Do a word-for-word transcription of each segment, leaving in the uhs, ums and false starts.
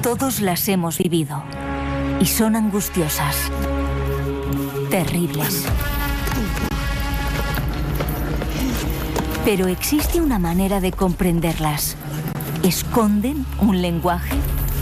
Todos las hemos vivido y son angustiosas, terribles. Pero existe una manera de comprenderlas. ¿Esconden un lenguaje?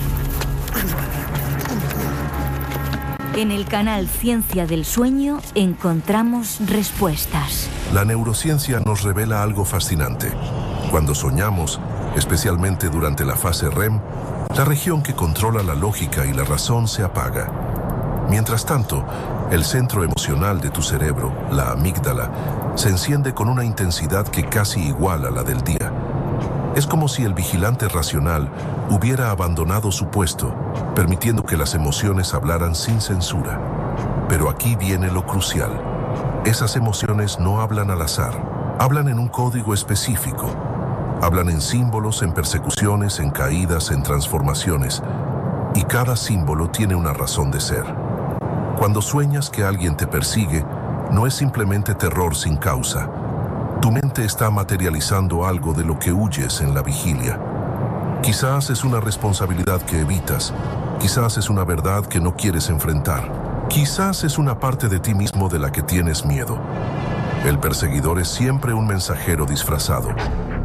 En el canal Ciencia del Sueño encontramos respuestas. La neurociencia nos revela algo fascinante. Cuando soñamos, especialmente durante la fase R E M, la región que controla la lógica y la razón se apaga. Mientras tanto, el centro emocional de tu cerebro, la amígdala, se enciende con una intensidad que casi iguala a la del día. Es como si el vigilante racional hubiera abandonado su puesto, permitiendo que las emociones hablaran sin censura. Pero aquí viene lo crucial. Esas emociones no hablan al azar, hablan en un código específico. Hablan en símbolos, en persecuciones, en caídas, en transformaciones. Y cada símbolo tiene una razón de ser. Cuando sueñas que alguien te persigue, no es simplemente terror sin causa. Tu mente está materializando algo de lo que huyes en la vigilia. Quizás es una responsabilidad que evitas. Quizás es una verdad que no quieres enfrentar. Quizás es una parte de ti mismo de la que tienes miedo. El perseguidor es siempre un mensajero disfrazado.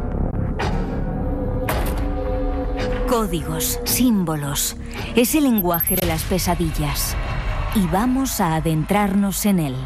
Códigos, símbolos. Es el lenguaje de las pesadillas. Y vamos a adentrarnos en él.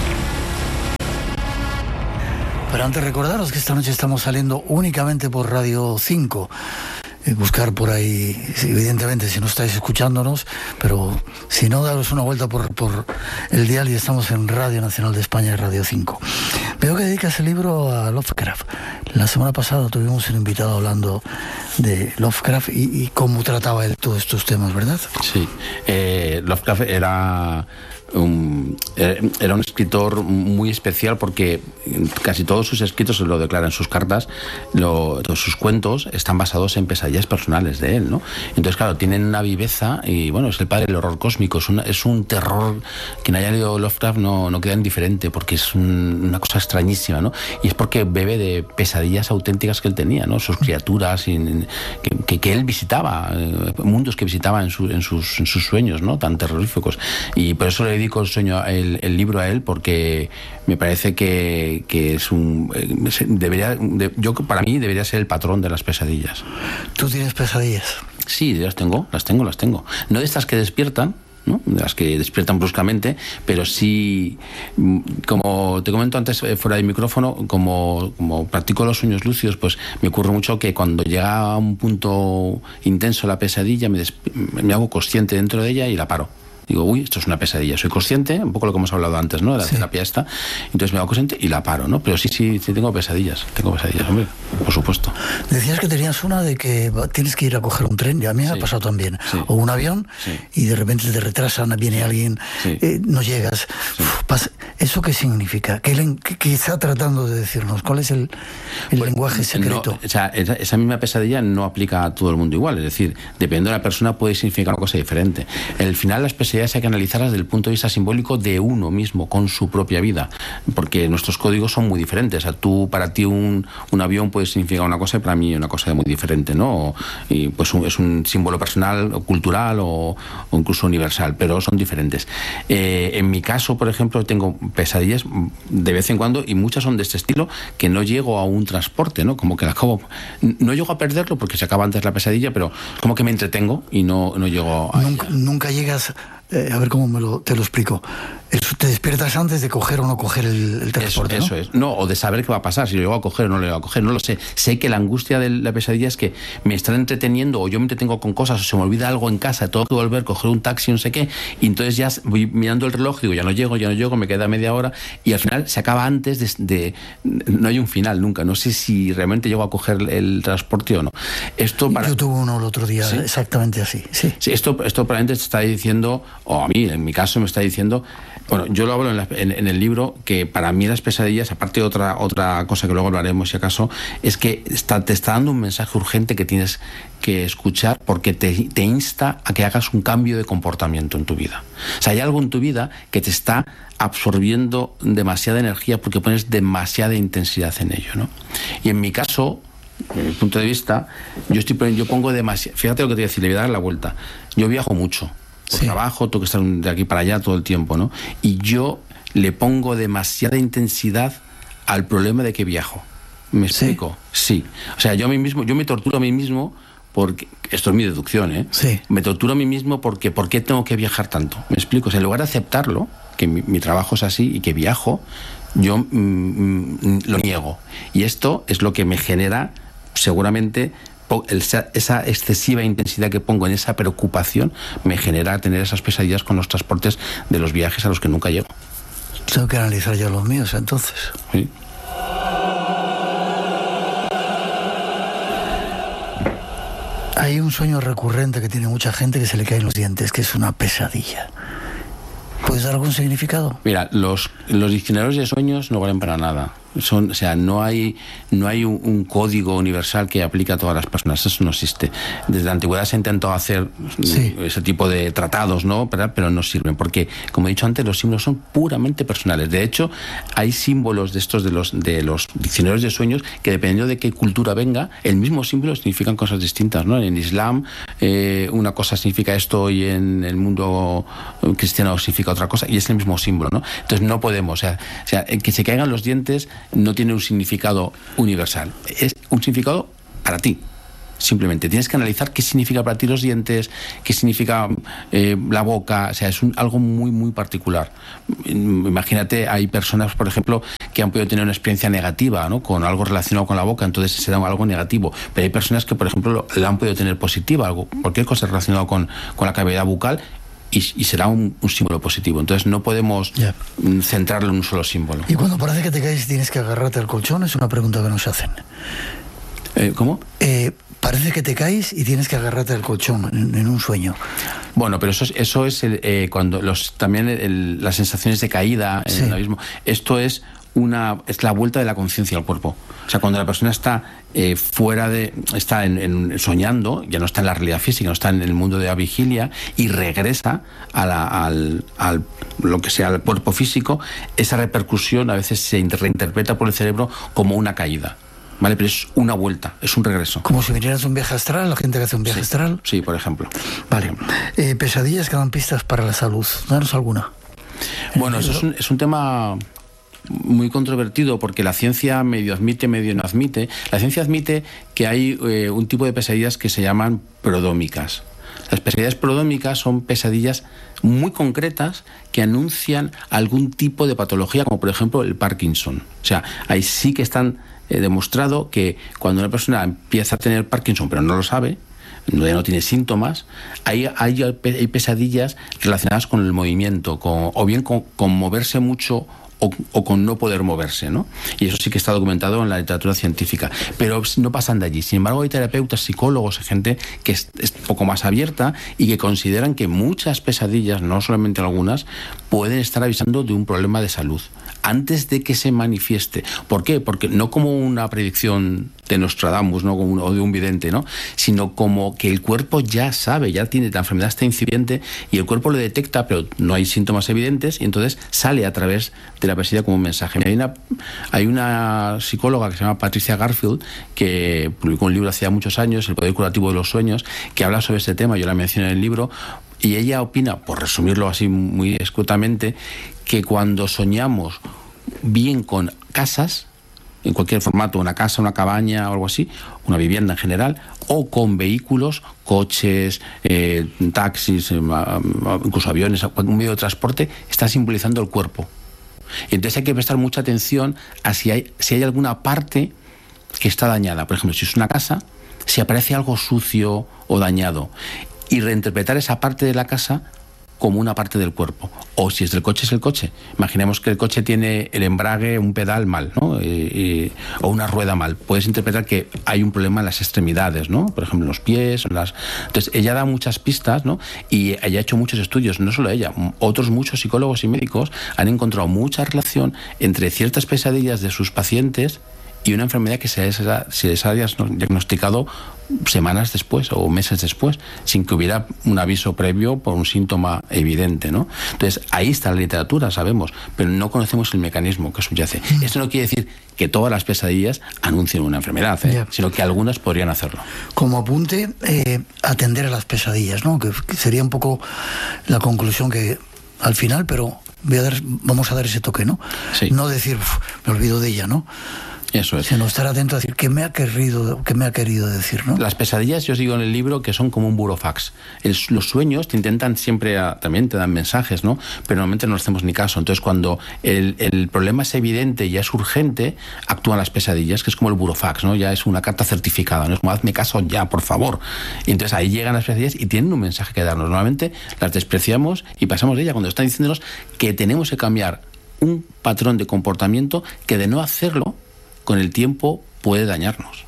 Pero antes recordaros que esta noche estamos saliendo únicamente por Radio cinco. Eh, buscar por ahí, evidentemente, si no estáis escuchándonos, pero si no, daros una vuelta por, por el dial y estamos en Radio Nacional de España y Radio cinco. Veo que dedicas el libro a Lovecraft. La semana pasada tuvimos un invitado hablando de Lovecraft y, y cómo trataba él todos estos temas, ¿verdad? Sí, eh, Lovecraft era... Un, era un escritor muy especial porque casi todos sus escritos, lo declara en sus cartas, lo, todos sus cuentos están basados en pesadillas personales de él, ¿no? Entonces, claro, tienen una viveza y, bueno, es el padre del horror cósmico, es, una, es un terror. Quien haya leído Lovecraft no, no queda indiferente porque es un, una cosa extrañísima, ¿no? Y es porque bebe de pesadillas auténticas que él tenía, ¿no? Sus criaturas y, que, que, que él visitaba, eh, mundos que visitaba en, su, en, sus, en sus sueños, ¿no? Tan terroríficos. Y por eso le dedico el, sueño, el, el libro a él, porque me parece que, que es un debería de, yo para mí debería ser el patrón de las pesadillas. ¿Tú tienes pesadillas? Sí, las tengo, las tengo, las tengo. No de estas que despiertan, ¿no? De las que despiertan bruscamente, pero sí, como te comento antes fuera del micrófono, como, como practico los sueños lúcidos, pues me ocurre mucho que cuando llega a un punto intenso la pesadilla, me, me hago consciente dentro de ella y la paro. Digo, uy, esto es una pesadilla. Soy consciente, un poco lo que hemos hablado antes, ¿no? De la sí. terapia esta. Entonces me hago consciente y la paro, ¿no? Pero sí, sí, sí tengo pesadillas. Tengo pesadillas, hombre, por supuesto. Decías que tenías una de que tienes que ir a coger un tren, y a mí me sí. ha pasado también. Sí. O un avión, sí. y de repente te retrasan, viene alguien, sí. eh, no llegas. Sí. Uf, pasa. ¿Eso qué significa? ¿Qué, qué, qué está tratando de decirnos? ¿Cuál es el, el pues, lenguaje secreto? No, o sea, esa, esa misma pesadilla no aplica a todo el mundo igual. Es decir, dependiendo de la persona puede significar una cosa diferente. Al final las pesadillas hay que analizarlas desde el punto de vista simbólico de uno mismo, con su propia vida, porque nuestros códigos son muy diferentes. O sea, tú, para ti un, un avión puede significar una cosa y para mí una cosa muy diferente, ¿no? Y pues un, es un símbolo personal o cultural o, o incluso universal, pero son diferentes. Eh, en mi caso, por ejemplo, tengo pesadillas de vez en cuando y muchas son de este estilo, que no llego a un transporte, ¿no? Como que la acabo, no llego a perderlo porque se acaba antes la pesadilla, pero como que me entretengo y no, no llego a nunca, nunca llegas. Eh, a ver cómo me lo, te lo explico. Eso, te despiertas antes de coger o no coger el, el transporte, eso, ¿no? Eso es. No, o de saber qué va a pasar, si lo llego a coger o no lo llego a coger, no lo sé. Sé que la angustia de la pesadilla es que me están entreteniendo o yo me entretengo con cosas o se me olvida algo en casa, tengo que volver, coger un taxi, no sé qué, y entonces ya voy mirando el reloj y digo, ya no llego, ya no llego, me queda media hora y al final se acaba antes de... de no hay un final nunca. No sé si realmente llego a coger el transporte o no. Esto para... Yo tuve uno el otro día, ¿sí? Exactamente así. Sí. Sí, esto, esto probablemente te está diciendo, o a mí, en mi caso me está diciendo, bueno, yo lo hablo en, la, en, en el libro, que para mí las pesadillas, aparte de otra, otra cosa que luego hablaremos si acaso, es que está, te está dando un mensaje urgente que tienes que escuchar porque te, te insta a que hagas un cambio de comportamiento en tu vida. O sea, hay algo en tu vida que te está absorbiendo demasiada energía porque pones demasiada intensidad en ello, ¿no? Y en mi caso, desde mi punto de vista, yo estoy yo pongo demasiado. Fíjate lo que te voy a decir, le voy a dar la vuelta. Yo viajo mucho. Por sí. trabajo, tengo que estar de aquí para allá todo el tiempo, ¿no? Y yo le pongo demasiada intensidad al problema de que viajo. ¿Me explico? Sí. sí. O sea, yo a mí mismo, yo me torturo a mí mismo porque, esto es mi deducción, ¿eh? Sí. Me torturo a mí mismo porque, ¿por qué tengo que viajar tanto? ¿Me explico? O sea, en lugar de aceptarlo, que mi, mi trabajo es así y que viajo, yo mm, mm, lo niego. Y esto es lo que me genera, seguramente, esa excesiva intensidad que pongo en esa preocupación me genera tener esas pesadillas con los transportes de los viajes a los que nunca llego. Tengo que analizar yo los míos entonces. Sí. Hay un sueño recurrente que tiene mucha gente, que se le caen los dientes, que es una pesadilla. ¿Puedes dar algún significado? Mira, los, los diccionarios de sueños no valen para nada. Son, o sea, no hay, no hay un, un código universal que aplique a todas las personas. Eso no existe. Desde la antigüedad se ha intentado hacer sí. ese tipo de tratados, ¿no? Pero, pero no sirven, porque, como he dicho antes, los símbolos son puramente personales. De hecho, hay símbolos de estos de los, de los diccionarios de sueños que, dependiendo de qué cultura venga, el mismo símbolo significan cosas distintas, ¿no? En Islam, eh, una cosa significa esto, y en el mundo cristiano significa otra cosa, y es el mismo símbolo, ¿no? Entonces no podemos, o sea, o sea que se caigan los dientes no tiene un significado universal, es un significado para ti. Simplemente tienes que analizar qué significa para ti los dientes, qué significa eh, la boca. O sea, es un, algo muy, muy particular. Imagínate, hay personas, por ejemplo, que han podido tener una experiencia negativa, ¿no? Con algo relacionado con la boca, entonces será algo negativo. Pero hay personas que, por ejemplo, la han podido tener positiva, algo, cualquier cosa relacionada con, con la cavidad bucal, y, y será un, un símbolo positivo. Entonces no podemos yeah. centrarlo en un solo símbolo. Y cuando parece que te caes y tienes que agarrarte al colchón, es una pregunta que nos hacen. Eh, ¿Cómo? Eh, parece que te caes y tienes que agarrarte al colchón en, en un sueño. Bueno, pero eso es, eso es el, eh, cuando los también el, las sensaciones de caída en sí. el abismo. Esto es una es la vuelta de la conciencia al cuerpo. O sea, cuando la persona está eh, fuera de está en, en, soñando, ya no está en la realidad física, no está en el mundo de la vigilia, y regresa a la, al, al lo que sea el cuerpo físico, esa repercusión a veces se reinterpreta por el cerebro como una caída. ¿Vale? Pero es una vuelta, es un regreso. Como si vinieras de un viaje astral, la gente que hace un viaje sí, astral. Sí, por ejemplo. Vale. Eh, pesadillas que dan pistas para la salud. Danos alguna. Bueno, eso es un, es un tema muy controvertido, porque la ciencia medio admite, medio no admite. La ciencia admite que hay eh, un tipo de pesadillas que se llaman prodómicas. Las pesadillas prodómicas son pesadillas muy concretas que anuncian algún tipo de patología, como por ejemplo el Parkinson. O sea, ahí sí que están eh, demostrado que cuando una persona empieza a tener Parkinson, pero no lo sabe, no, no tiene síntomas, hay, hay, hay pesadillas relacionadas con el movimiento, con, o bien con, con moverse mucho o, o con no poder moverse, ¿no? Y eso sí que está documentado en la literatura científica, pero no pasan de allí. Sin embargo, hay terapeutas, psicólogos, gente que es, es poco más abierta y que consideran que muchas pesadillas, no solamente algunas, pueden estar avisando de un problema de salud antes de que se manifieste. ¿Por qué? Porque no como una predicción de Nostradamus, ¿no? Como un, o de un vidente, ¿no? Sino como que el cuerpo ya sabe, ya tiene, la enfermedad está incipiente y el cuerpo lo detecta, pero no hay síntomas evidentes, y entonces sale a través de la pesadilla como un mensaje. Hay una, hay una psicóloga que se llama Patricia Garfield, que publicó un libro hace ya muchos años, El poder curativo de los sueños, que habla sobre este tema. Yo la mencioné en el libro, y ella opina, por resumirlo así muy escuetamente, que cuando soñamos bien con casas, en cualquier formato, una casa, una cabaña o algo así, una vivienda en general, o con vehículos, coches, eh, taxis, eh, incluso aviones, un medio de transporte, está simbolizando el cuerpo. Entonces hay que prestar mucha atención a si hay, si hay alguna parte que está dañada. Por ejemplo, si es una casa, si aparece algo sucio o dañado, y reinterpretar esa parte de la casa como una parte del cuerpo. O si es del coche, es el coche. Imaginemos que el coche tiene el embrague, un pedal mal, ¿no? Y, y, o una rueda mal. Puedes interpretar que hay un problema en las extremidades, ¿no? Por ejemplo, en los pies. En las... Entonces, ella da muchas pistas, ¿no? Y ella ha hecho muchos estudios, no solo ella, otros muchos psicólogos y médicos han encontrado mucha relación entre ciertas pesadillas de sus pacientes y una enfermedad que se les ha, se les ha diagnosticado semanas después o meses después, sin que hubiera un aviso previo por un síntoma evidente, ¿no? Entonces, ahí está la literatura, sabemos, pero no conocemos el mecanismo que subyace. Mm. Esto no quiere decir que todas las pesadillas anuncien una enfermedad, ¿eh? Yeah. Sino que algunas podrían hacerlo. Como apunte, eh, atender a las pesadillas, ¿no? Que, que sería un poco la conclusión que al final, pero voy a dar, vamos a dar ese toque, ¿no? Sí. No decir, me olvido de ella, ¿no? Eso es. Sino estar atento a decir qué me ha querido, qué me ha querido decir, ¿no? Las pesadillas, yo os digo en el libro, que son como un burofax. El, los sueños te intentan siempre, a, también te dan mensajes, ¿no? Pero normalmente no les hacemos ni caso. Entonces, cuando el, el problema es evidente y ya es urgente, actúan las pesadillas, que es como el burofax, ¿no? Ya es una carta certificada, ¿no? Es como, hazme caso ya, por favor. Y entonces ahí llegan las pesadillas y tienen un mensaje que darnos. Normalmente las despreciamos y pasamos de ella cuando están diciéndonos que tenemos que cambiar un patrón de comportamiento que, de no hacerlo, con el tiempo puede dañarnos.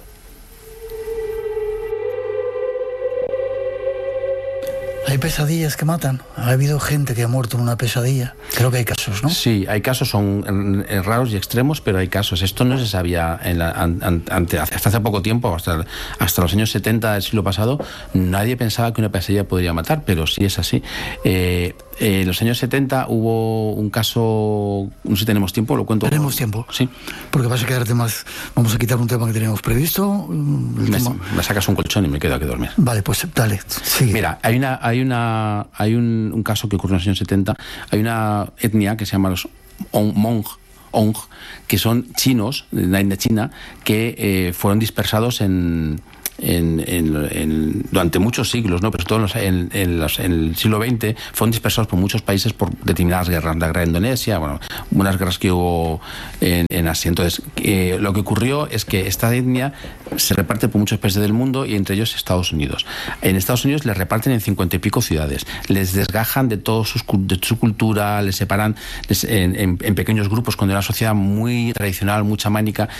¿Hay pesadillas que matan? ¿Ha habido gente que ha muerto en una pesadilla? Creo que hay casos, ¿no? Sí, hay casos, son raros y extremos, pero hay casos. Esto no se sabía en la, ante, hasta hace poco tiempo, hasta, hasta los años setenta del siglo pasado, nadie pensaba que una pesadilla podría matar, pero sí es así. Eh, eh, en los años setenta hubo un caso, no sé si tenemos tiempo, lo cuento. Tenemos tiempo. Sí. Porque vas a quedarte más, vamos a quitar un tema que teníamos previsto. Me, tema... me sacas un colchón y me quedo aquí a dormir. Vale, pues dale, sigue. Mira, hay una... Hay una hay un, un caso que ocurrió en los años setenta. Hay una etnia que se llama los Hmong, Hmong, que son chinos de la India China, que eh, fueron dispersados en En, en, en, durante muchos siglos, ¿no? Pero sobre todo en, en, los, en el siglo veinte fueron dispersados por muchos países por determinadas guerras, la guerra de Indonesia, bueno, unas guerras que hubo en, en Asia. Entonces, eh, lo que ocurrió es que esta etnia se reparte por muchos países del mundo y entre ellos Estados Unidos. En Estados Unidos les reparten en cincuenta y pico ciudades, les desgajan de toda su, de su cultura, les separan les, en, en, en pequeños grupos con una sociedad muy tradicional, muy chamánica,